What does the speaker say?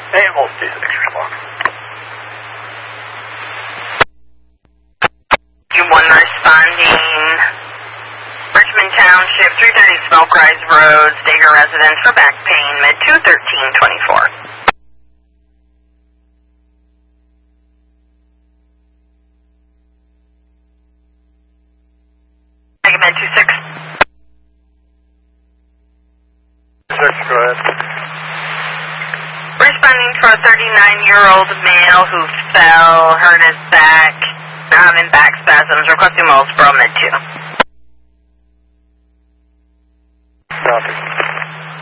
We'll see the next response. You1 responding. Richmond Township, 330 Smoke Rise Road, Stager residence for back pain, mid 21324. Mid 26. 6, go ahead. Responding to a 39-year-old male who fell, hurt his back, having back spasms, requesting Millsboro mid 2. Copy.